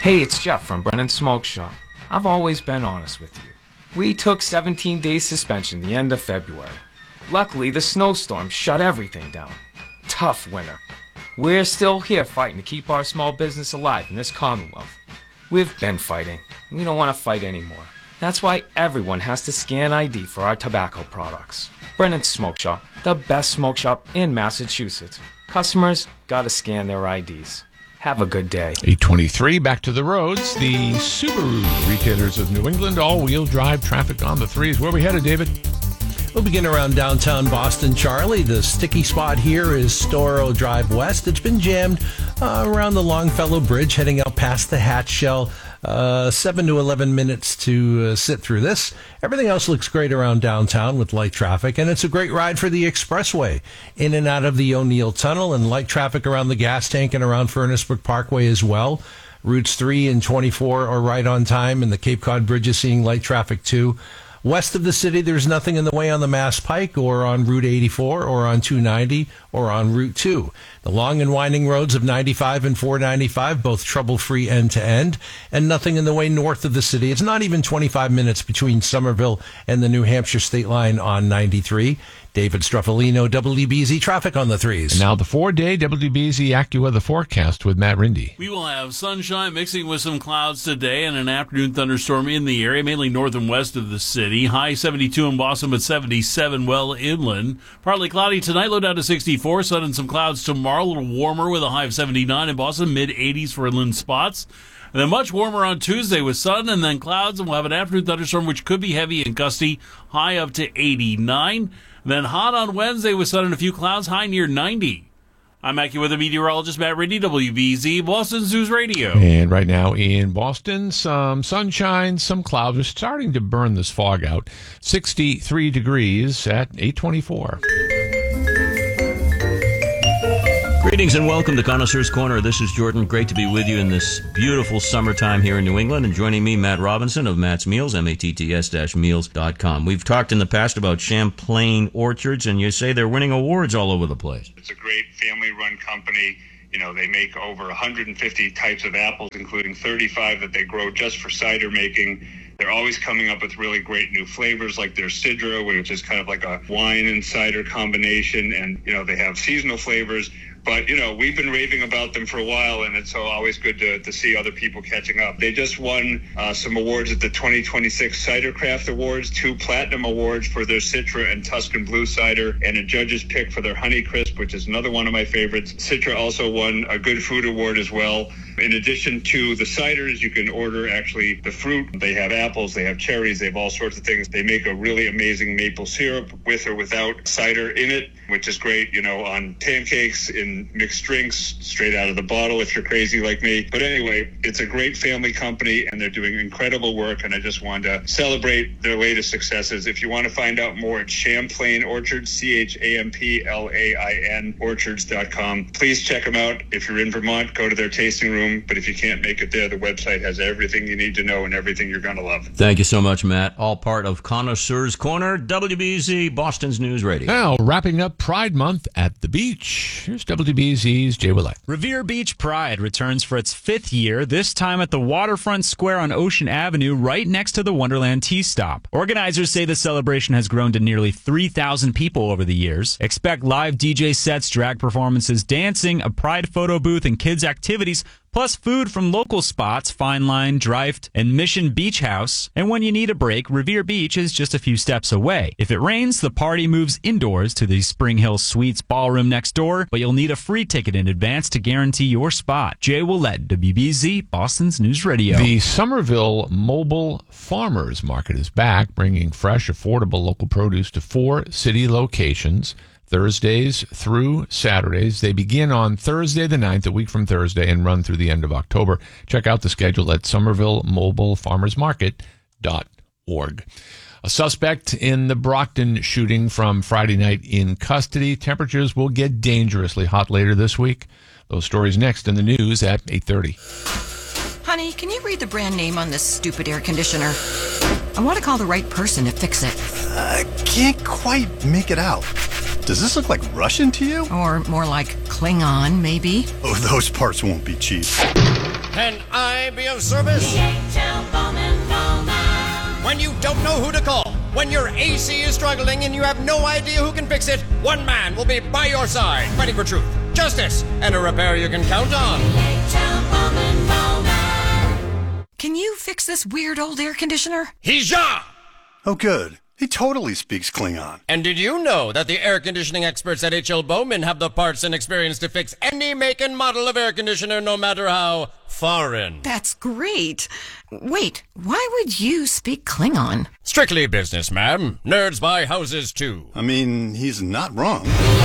Hey, it's Jeff from Brennan Smoke Shop. I've always been honest with you. We took 17 days suspension the end of February. Luckily, the snowstorm shut everything down. Tough winter. We're still here fighting to keep our small business alive in this Commonwealth. We've been fighting. We don't want to fight anymore. That's why everyone has to scan ID for our tobacco products. Brennan Smoke Shop, the best smoke shop in Massachusetts. Customers gotta scan their IDs. Have a good day. 823, back to the roads. The Subaru retailers of New England, all-wheel drive traffic on the threes. Where are we headed, David? We'll begin around downtown Boston, Charlie. The sticky spot here is Storrow Drive West. It's been jammed around the Longfellow Bridge, heading out past the Hatch Shell. 7 to 11 minutes to sit through this. Everything else looks great around downtown with light traffic, and it's a great ride for the expressway. In and out of the O'Neill Tunnel, and light traffic around the gas tank and around Furnace Brook Parkway as well. Routes 3 and 24 are right on time, and the Cape Cod Bridge is seeing light traffic too. West of the city, there's nothing in the way on the Mass Pike or on Route 84 or on 290 or on Route 2. The long and winding roads of 95 and 495, both trouble-free end-to-end, and nothing in the way north of the city. It's not even 25 minutes between Somerville and the New Hampshire state line on 93. David Struffolino, WBZ Traffic on the threes. And now the 4-day WBZ AccuWeather forecast with Matt Rindy. We will have sunshine mixing with some clouds today and an afternoon thunderstorm in the area, mainly north and west of the city. High 72 in Boston, but 77 well inland. Partly cloudy tonight, low down to 64. Sun and some clouds tomorrow, a little warmer with a high of 79 in Boston, mid-80s for inland spots. And then much warmer on Tuesday with sun and then clouds, and we'll have an afternoon thunderstorm which could be heavy and gusty, high up to 89. Then hot on Wednesday with sun and a few clouds, high near 90. I'm AccuWeather meteorologist Matt Rindy, WBZ, Boston's News Radio. And right now in Boston, some sunshine, some clouds. We're starting to burn this fog out. 63 degrees at 824. Greetings and welcome to Connoisseur's Corner. This is Jordan. Great to be with you in this beautiful summertime here in New England. And joining me, Matt Robinson of Matt's Meals, matts-meals.com. We've talked in the past about Champlain Orchards, and you say they're winning awards all over the place. It's a great family-run company. You know, they make over 150 types of apples, including 35 that they grow just for cider making. They're always coming up with really great new flavors, like their Sidra, which is kind of like a wine and cider combination. And, you know, they have seasonal flavors. But, you know, we've been raving about them for a while, and it's always good to see other people catching up. They just won some awards at the 2026 Cider Craft Awards, 2 Platinum Awards for their Citra and Tuscan Blue Cider, and a judge's pick for their Honey Crisp, which is another one of my favorites. Citra also won a Good Food Award as well. In addition to the ciders, you can order actually the fruit. They have apples, they have cherries, they have all sorts of things. They make a really amazing maple syrup with or without cider in it, which is great, you know, on pancakes, in mixed drinks, straight out of the bottle if you're crazy like me. But anyway, it's a great family company, and they're doing incredible work, and I just wanted to celebrate their latest successes. If you want to find out more, it's Champlain Orchards, CHAMPLAIN orchards.com. Please check them out. If you're in Vermont, go to their tasting room. But if you can't make it there, the website has everything you need to know and everything you're going to love. Thank you so much, Matt. All part of Connoisseur's Corner, WBZ, Boston's News Radio. Now, wrapping up Pride Month at the beach. Here's WBZ's Jay Willett. Revere Beach Pride returns for its 5th year, this time at the Waterfront Square on Ocean Avenue, right next to the Wonderland Tea Stop. Organizers say the celebration has grown to nearly 3,000 people over the years. Expect live DJ sets, drag performances, dancing, a Pride photo booth, and kids' activities, plus food from local spots, Fine Line, Drift, and Mission Beach House. And when you need a break, Revere Beach is just a few steps away. If it rains, the party moves indoors to the Spring Hill Suites ballroom next door, but you'll need a free ticket in advance to guarantee your spot. Jay Willett, WBZ, Boston's News Radio. The Somerville Mobile Farmers Market is back, bringing fresh, affordable local produce to 4 city locations, Thursdays through Saturdays. They begin on Thursday the 9th, a week from Thursday, and run through the end of October. Check out the schedule at somervillemobilefarmersmarket.org. A suspect in the Brockton shooting from Friday night in custody. Temperatures will get dangerously hot later this week. Those stories next in the news at 8:30. Honey, can you read the brand name on this stupid air conditioner? I want to call the right person to fix it. I can't quite make it out. Does this look like Russian to you? Or more like Klingon, maybe? Oh, those parts won't be cheap. Can I be of service? When you don't know who to call, when your AC is struggling and you have no idea who can fix it, one man will be by your side, fighting for truth, justice, and a repair you can count on. Can you fix this weird old air conditioner? Hija! Oh, good. He totally speaks Klingon. And did you know that the air conditioning experts at H.L. Bowman have the parts and experience to fix any make and model of air conditioner, no matter how foreign? That's great. Wait, why would you speak Klingon? Strictly business, ma'am. Nerds buy houses, too. I mean, he's not wrong.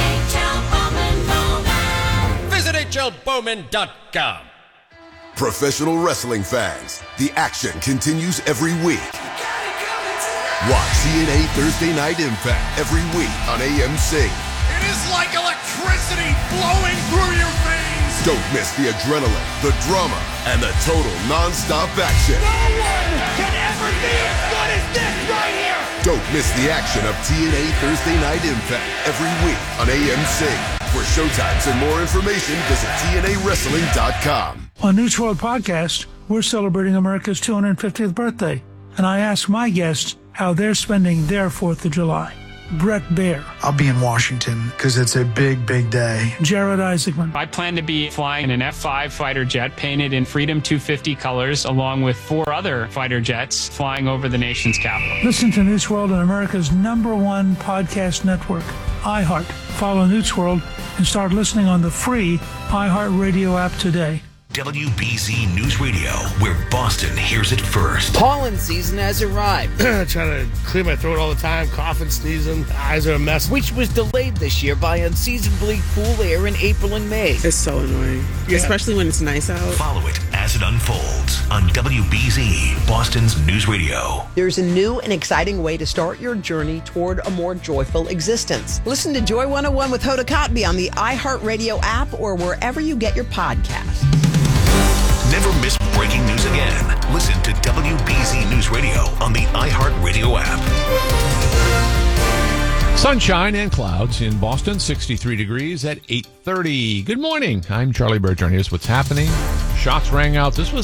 Visit hlbowman.com. Professional wrestling fans, the action continues every week. Watch TNA Thursday Night Impact every week on AMC. It is like electricity flowing through your veins. Don't miss the adrenaline, the drama, and the total non-stop action. No one can ever be as good as this right here. Don't miss the action of TNA Thursday Night Impact every week on AMC. For showtimes and more information, visit TNAWrestling.com. On News World Podcast, we're celebrating America's 250th birthday, and I ask my guests how they're spending their 4th of July. Brett Baer. I'll be in Washington because it's a big, big day. Jared Isaacman. I plan to be flying an F-5 fighter jet painted in Freedom 250 colors, along with 4 other fighter jets flying over the nation's capital. Listen to News World on America's #1 podcast network, iHeart. Follow News World and start listening on the free iHeart Radio app today. WBZ News Radio, where Boston hears it first. Pollen season has arrived. Trying to clear my throat all the time, coughing, sneezing, eyes are a mess. Which was delayed this year by unseasonably cool air in April and May. It's so annoying, especially when it's nice out. Follow it as it unfolds on WBZ, Boston's News Radio. There's a new and exciting way to start your journey toward a more joyful existence. Listen to Joy 101 with Hoda Kotb on the iHeartRadio app or wherever you get your podcasts. Never miss breaking news again. Listen to WBZ News Radio on the iHeartRadio app. Sunshine and clouds in Boston, 63 degrees at 8:30. Good morning. I'm Charlie Bergeron. Here's what's happening. Shots rang out. This was